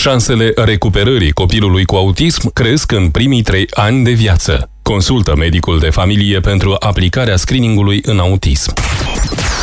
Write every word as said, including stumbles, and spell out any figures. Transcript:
Șansele recuperării copilului cu autism cresc în primii trei ani de viață. Consultă medicul de familie pentru aplicarea screeningului în autism.